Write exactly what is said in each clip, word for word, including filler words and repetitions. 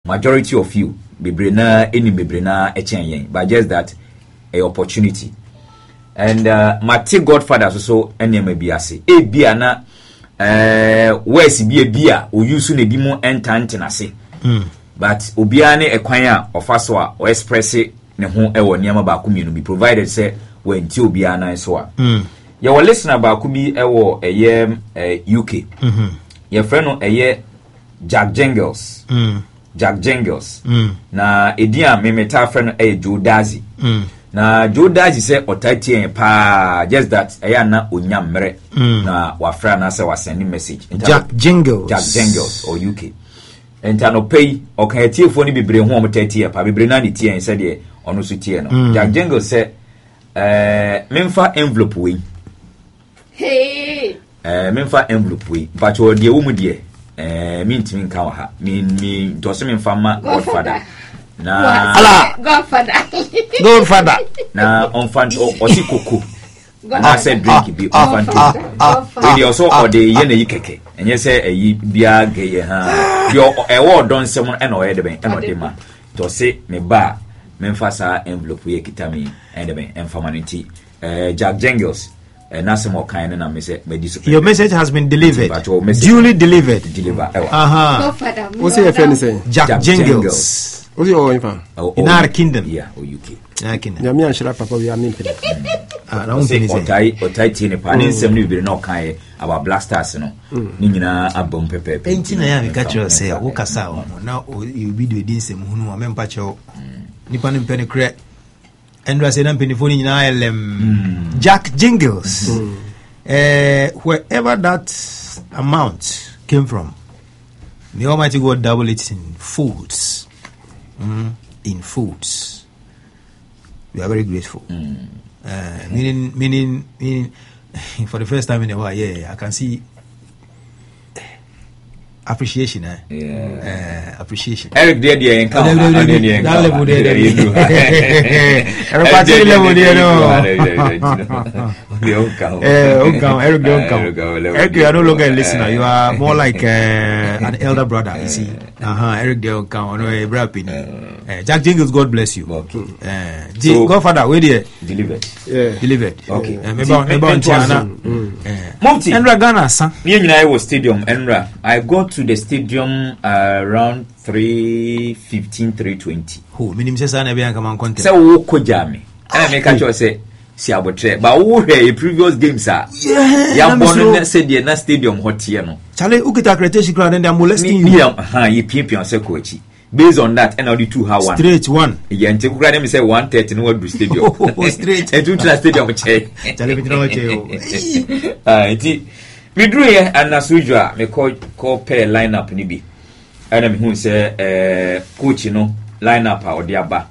majority of you bebre na eni bebre na echen yen, but just that a opportunity. And uh, Mati Godfather so so ene me biase e bia na eh wes bia bia o use na bi mu entante na se mm. But obia ne ekwan a ofaso a o express ne ho e wo niam ba ko mienu bi provided say wenti obia na so a mm. ye wo listener ba ko bi e wo eye eh, U K mhm ye friend no eye Jack Jingles mm. Jack Jingles mm. na edia me meta friend no eye Joe Dazi mm. na Joe Dazi say otati pa just that eya na onyamre mm. na wafra na say wa send message Jack Jingles Jack Jingles or U K entano pay o kan tiefo ni bebre ho mo tati pa bebre na ni tie say de ono so tie no mm. Jack Jingles say eh memfa envelope we hey eh memfa envelope we but o de wo mu de eh mintimi nka wa ha mi mi do se memfa ma Godfather na ala Godfather Godfather na on fan o si koko na say drink bi on fan to we dey also o de ye na yi keke enye say eyi bia geye ha yo e wo don sem e na o ye de ben e no de ma to se me ba me mfa sa envelope ye kitami e de ben en famanity eh Jack Jingles eh na sem o kan na me say me discipline. Your message has been delivered, message duly delivered. Deliver uh-huh Godfather what's your friend say Jack, Jack Jingles, Jingles. What's your info in our kingdom? Yeah, or U K. Yeah, kingdom. Ya mi anshira papa we am impede. Ah, na un pini say. Otai otai tie ne pa ne nsem ne bibire na okan about Black Stars no. Ni nyina abom pepe. Enti na ya me catch you say wo kasa wo na you video din nsem hunu wa mempa che wo. Nipa ne mpene kre. Endra say na mpene foni nyina elem Jack Jingles. Eh wherever that amount came from, the Almighty God double it in foods. Mm, in foods. We are very grateful. Mm. Uh, meaning, meaning, meaning, for the first time in a while, yeah, I can see appreciation. Eh? Yeah. Uh, appreciation. Eric, there, there, and come. That level there, there. Everybody level there, no. Eh, Onkam, Eric, Onkam. Eric, you are no longer a listener. You are more like uh, an elder brother. You see. Uh huh. Eric, there, Onkam. No, a brother opinion. Jack Jingles, God bless you. Okay. Uh, so, Godfather, where there? Delivered. Yeah. Delivered. Okay. Uh, maybe, maybe on China. Monty. Enra Ghana, son. Me and I was stadium. Enra. I got to the stadium uh, around three fifteen, three twenty. Who? Minimum says I never come on content. So wo ko jami. And I make a choice say si abotre. But wo hear previous games are. Yeah. Ya born na say the na stadium hot here no. Chale ukita accreditation crowd and they are molesting you. Yeah, ha, you pimpin say coach. Based on that, and only two how one. Straight one. Yeah, and take them say one thirty no do stadium. Oh, straight. And two to stadium che. Chale bit no che. Ah, iti me drew here and as usual me call call pair lineup ni bi. And me hu say eh coach no lineup a odi aba.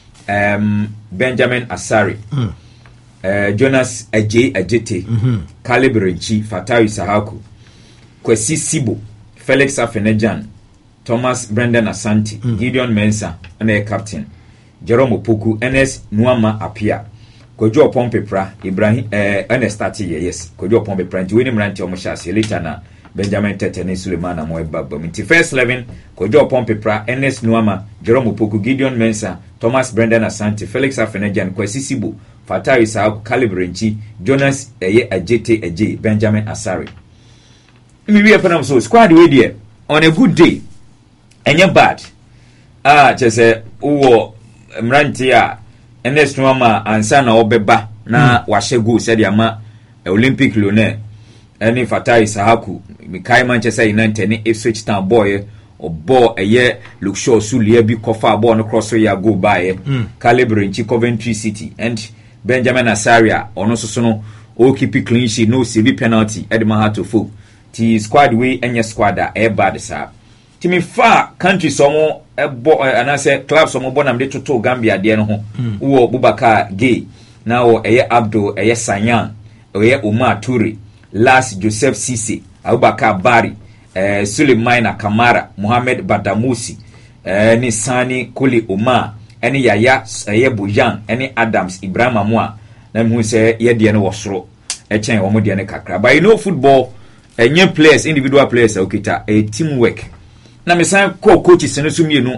Um Benjamin Asari. Mm. Uh, Jonas Ajay Ajete. Mhm. Caleb Renchi, Fatawi Sahaku. Kwesi Sibo, Felix Afenejan. Thomas Brendan Asante, mm. Gideon Mensah, and a captain. Jerome Opoku, N S Nuama Apia. Kojo Pompepra, Ibrahim, eh, Ernest Tati, yes. Kojo Pompepra, Winnie Ranti Omoshasi, Litana, Benjamin Tetene, Suleiman, and Moeba Bominti. First eleven, Kojo Pompepra, N S Nuama, Jerome Opoku, Gideon Mensah, Thomas Brendan Asante, Felix Afenejan, Kwesi Sibu, Fatawi Sahaku, Caleb Renchi, Jonas Eye Ajete Ajay, Benjamin Asari. Maybe a penam so squad way there on a good day. Enye bad ah chese uwo mranti a ns nwama ansa na obeba na wahye go said ama Olympic Lionel eni Fatai Sahaku Mikai Manchester United ni Ipswich Town boy obo eye Luxor Sulia bi kofa ball no cross ya go by Caleb Renchi Coventry City and Benjamin Asaria ono soso no o keep clean sheet no save penalty Edma Hatofo ti squad we enye squad a e bad sa timi fa country somo ebo anase club somo bonam de toto Gambia de no ho wo Bubaka Gay na wo eye Abdul eye Sanyan eye Umar Toure Las Joseph Sise Abubakar Bari eh Suleiman Kamara Mohamed Badamusi eh ni Sani Kuli Umar eni Yaya eye Bojan eni Adams Ibrahim Amwa na mu se ye de no wosoro e chen wo mo de ne kakra but you know football enye players individual players okita a teamwork na me san ko coaches no so mienu